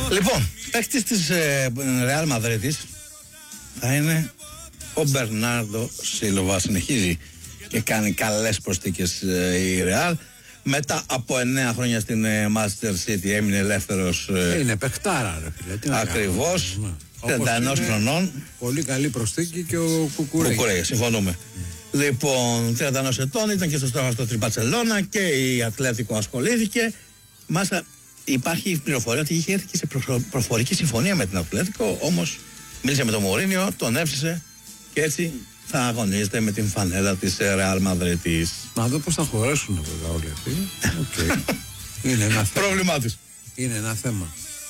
Λοιπόν, παίκτης της Ρεάλ Μαδρίτης θα είναι ο Μπερνάρντο Σίλβα. Συνεχίζει και κάνει καλές προσθήκες η Ρεάλ. Μετά από 9 χρόνια στην Manchester City έμεινε ελεύθερος. Είναι παιχτάρα, ρε φίλε. Ακριβώς. 31 χρονών. Πολύ καλή προσθήκη και ο Κουκουρέγια. Κουκουρέγια, συμφωνούμε. Λοιπόν, 31 ετών, ήταν και στο στόχαστρο της Μπαρσελόνα και η Ατλέτικο ασχολήθηκε. Μάλιστα, υπάρχει πληροφορία ότι είχε έρθει και σε προφορική συμφωνία με την Ατλέτικο, όμως μίλησε με τον Μουρίνιο, τον έψησε και έτσι θα αγωνίζεται με την φανέλα της Ρεάλ Μαδρίτης. Να δω πώς θα χωρέσουν βέβαια όλοι αυτοί. Okay. Είναι ένα θέμα. Πρόβλημά της. Είναι ένα θέμα.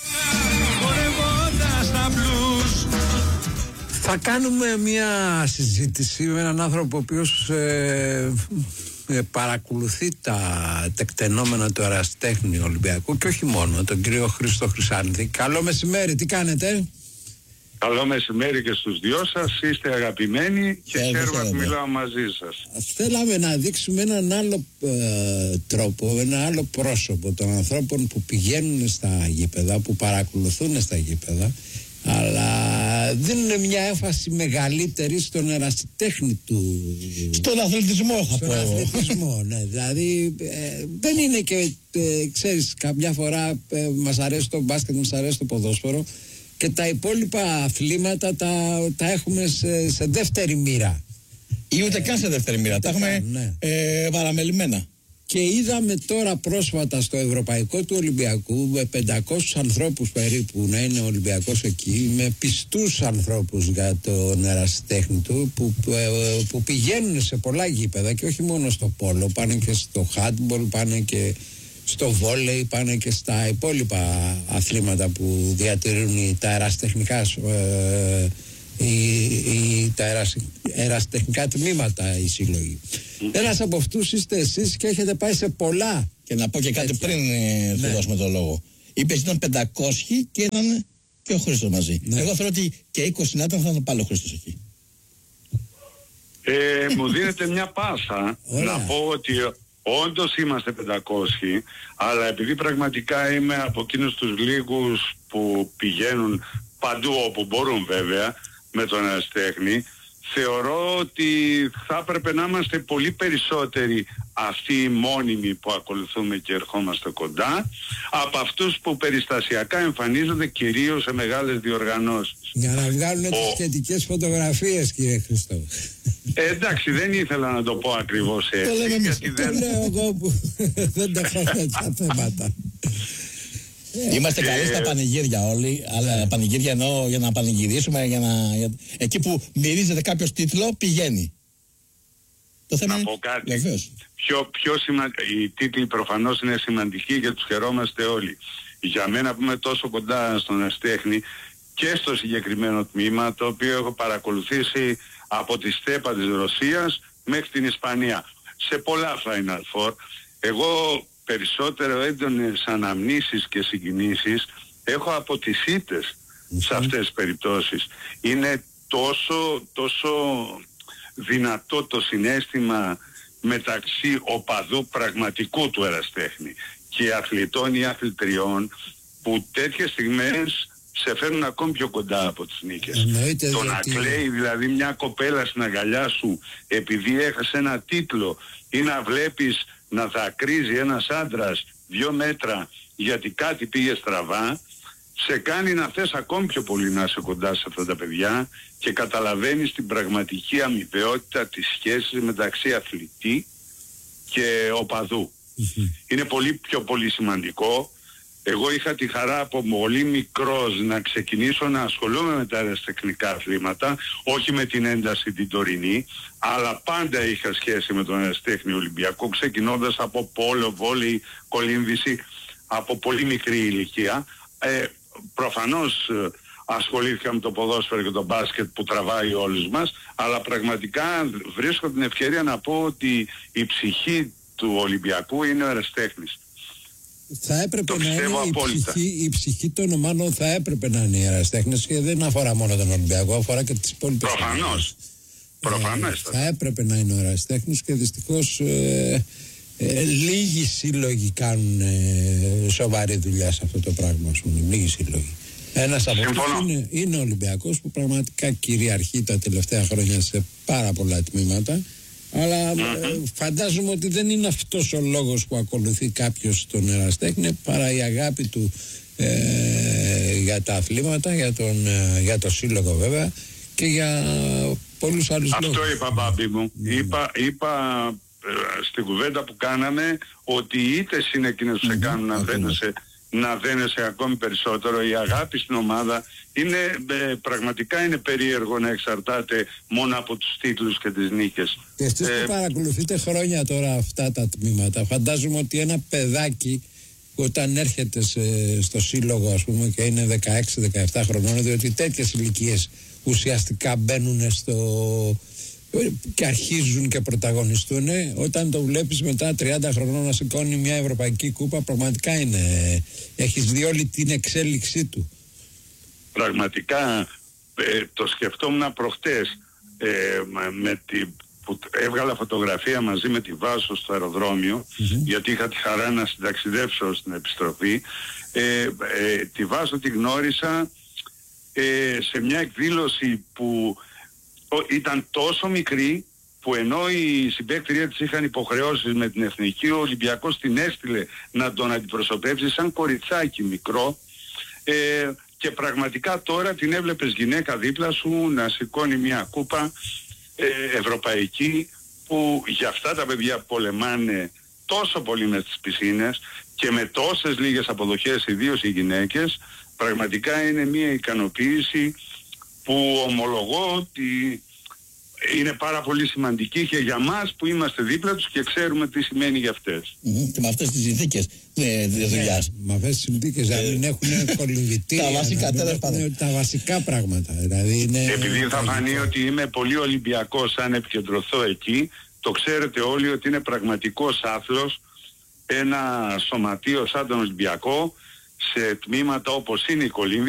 Θα κάνουμε μια συζήτηση με έναν άνθρωπο ο οποίος παρακολουθεί τα τεκτενόμενα του Ερασιτέχνη Ολυμπιακού και όχι μόνο, τον κύριο Χρήστο Χρυσάνθη. Καλό μεσημέρι, τι κάνετε? Καλό μεσημέρι και στους δυο σας, είστε αγαπημένοι και χαίρομαι που μιλάω μαζί σας. Θέλαμε να δείξουμε έναν άλλο τρόπο, ένα άλλο πρόσωπο των ανθρώπων που πηγαίνουν στα γήπεδα, που παρακολουθούν στα γήπεδα, αλλά δίνουν μια έμφαση μεγαλύτερη στον ερασιτέχνη του. Στον αθλητισμό, θα πω. Στον αθλητισμό, ναι. Δηλαδή δεν είναι και ξέρεις, καμιά φορά μας αρέσει το μπάσκετ, μας αρέσει το ποδόσφαιρο και τα υπόλοιπα αθλήματα τα έχουμε σε δεύτερη μοίρα. Ή ούτε καν σε δεύτερη μοίρα. Τα έχουμε παραμελημένα. Και είδαμε τώρα πρόσφατα στο Ευρωπαϊκό του Ολυμπιακού με 500 ανθρώπους περίπου να είναι ο Ολυμπιακός εκεί, με πιστούς ανθρώπους για τον ερασιτέχνη του που πηγαίνουν σε πολλά γήπεδα και όχι μόνο στο πόλο, πάνε και στο handball, πάνε και στο βόλεϊ, πάνε και στα υπόλοιπα αθλήματα που διατηρούν τα ερασιτεχνικά τα ερασιτεχνικά τμήματα οι σύλλογοι. Ένας από αυτούς είστε εσείς και έχετε πάει σε πολλά. Και να πω και κάτι πριν του δώσουμε το λόγο. Είπες ήταν 500 και ήταν και ο Χρήστος μαζί. Εγώ θέλω ότι και 20 να ήταν, θα ήταν πάλι ο Χρήστος εκεί. Μου δίνετε μια πάσα να πω ότι όντως είμαστε 500, αλλά επειδή πραγματικά είμαι από εκείνους τους λίγους που πηγαίνουν παντού όπου μπορούν βέβαια με τον ερασιτέχνη, θεωρώ ότι θα έπρεπε να είμαστε πολύ περισσότεροι αυτοί οι μόνιμοι που ακολουθούμε και ερχόμαστε κοντά από αυτούς που περιστασιακά εμφανίζονται κυρίως σε μεγάλες διοργανώσεις. Για να βγάλουν τις σχετικές φωτογραφίες, κύριε Χριστό. Εντάξει, δεν ήθελα να το πω ακριβώς έτσι. Το λέω εγώ που δεν τα έχω τέτοια θέματα. Είμαστε καλοί στα πανηγύρια όλοι, αλλά πανηγύρια εννοώ για να πανηγυρίσουμε, εκεί που μυρίζεται κάποιος τίτλο πηγαίνει. Το θέμα να είναι, πω κάτι. Βεβαίως. Οι τίτλοι προφανώς είναι σημαντικοί και τους χαιρόμαστε όλοι. Για μένα που είμαι τόσο κοντά στον ερασιτέχνη και στο συγκεκριμένο τμήμα, το οποίο έχω παρακολουθήσει από τη στέπα της Ρωσίας μέχρι την Ισπανία σε πολλά Final Four, εγώ περισσότερο έντονες αναμνήσεις και συγκινήσεις έχω από τις ήττες σε αυτές τις περιπτώσεις. Είναι τόσο δυνατό το συναίσθημα μεταξύ οπαδού πραγματικού του ερασιτέχνη και αθλητών ή αθλητριών που τέτοιες στιγμές σε φέρνουν ακόμη πιο κοντά από τις νίκες. Το να κλαίει δηλαδή μια κοπέλα στην αγκαλιά σου επειδή έχασε ένα τίτλο ή να βλέπεις να δακρύζει ένας άντρας 2 μέτρα γιατί κάτι πήγε στραβά, σε κάνει να θες ακόμη πιο πολύ να είσαι κοντά σε αυτά τα παιδιά και καταλαβαίνεις την πραγματική αμοιβαιότητα της σχέσης μεταξύ αθλητή και οπαδού. Είναι πιο πολύ σημαντικό. Εγώ είχα τη χαρά από πολύ μικρός να ξεκινήσω να ασχολούμαι με τα ερασιτεχνικά αθλήματα, όχι με την ένταση την τωρινή, αλλά πάντα είχα σχέση με τον ερασιτέχνη Ολυμπιακό, ξεκινώντας από πόλο, βόλεϊ, κολύμβηση, από πολύ μικρή ηλικία. Προφανώς ασχολήθηκα με το ποδόσφαιρο και το μπάσκετ που τραβάει όλους μας, αλλά πραγματικά βρίσκω την ευκαιρία να πω ότι η ψυχή του Ολυμπιακού είναι ο ερασιτέχνης. Θα έπρεπε να είναι η ψυχή των ομάδων, θα έπρεπε να είναι οι ερασιτέχνες και δεν αφορά μόνο τον Ολυμπιακό, αφορά και τις υπόλοιπες. Προφανώς. Θα έπρεπε να είναι ο ερασιτέχνης και δυστυχώς Λίγοι σύλλογοι κάνουν σοβαρή δουλειά σε αυτό το πράγμα, ας πούμε. Λίγοι σύλλογοι. Ένας από αυτούς είναι ο Ολυμπιακός, που πραγματικά κυριαρχεί τα τελευταία χρόνια σε πάρα πολλά τμήματα. Αλλά φαντάζομαι ότι δεν είναι αυτός ο λόγος που ακολουθεί κάποιος στον ερασιτέχνη, παρά η αγάπη του για τα αθλήματα, για το σύλλογο βέβαια, και για πολλούς άλλους λόγους. Αυτό είπα, Μπάμπη μου. Είπα στην κουβέντα που κάναμε ότι οι ήττες είναι εκείνες που σε κάνουν να δένεσαι ακόμη περισσότερο. Η αγάπη στην ομάδα είναι, πραγματικά είναι περίεργο να εξαρτάται μόνο από τους τίτλους και τις νίκες. Και εσείς που παρακολουθείτε χρόνια τώρα αυτά τα τμήματα, φαντάζομαι ότι ένα παιδάκι όταν έρχεται στο σύλλογο, ας πούμε, και είναι 16-17 χρονών, διότι τέτοιες ηλικίες ουσιαστικά μπαίνουν και αρχίζουν και πρωταγωνιστούν, όταν το βλέπεις μετά 30 χρονών να σηκώνει μια ευρωπαϊκή κούπα, πραγματικά έχεις δει όλη την εξέλιξή του. Πραγματικά το σκεφτόμουν προχτές, που έβγαλα φωτογραφία μαζί με τη Βάσο στο αεροδρόμιο, γιατί είχα τη χαρά να συνταξιδεύσω στην επιστροφή. Τη Βάσο τη γνώρισα σε μια εκδήλωση που ήταν τόσο μικρή, που ενώ οι συμπαίκτηρια της είχαν υποχρεώσεις με την εθνική, ο Ολυμπιακός την έστειλε να τον αντιπροσωπεύσει σαν κοριτσάκι μικρό, και πραγματικά τώρα την έβλεπες γυναίκα δίπλα σου να σηκώνει μια κούπα ευρωπαϊκή, που για αυτά τα παιδιά που πολεμάνε τόσο πολύ με τις πισίνες και με τόσες λίγες αποδοχές, ιδίως οι γυναίκες, πραγματικά είναι μια ικανοποίηση που ομολογώ ότι είναι πάρα πολύ σημαντική και για μας που είμαστε δίπλα τους και ξέρουμε τι σημαίνει για αυτές. Και με αυτές τις συνθήκες δουλειάς. Με αυτές τις συνθήκες να μην έχουν κολυμβητήρια, τα βασικά πράγματα. Δηλαδή επειδή θα φανεί ότι είμαι πολύ Ολυμπιακός αν επικεντρωθώ εκεί, το ξέρετε όλοι ότι είναι πραγματικός άθλος ένα σωματείο σαν τον Ολυμπιακό σε τμήματα όπως είναι η κολύμβη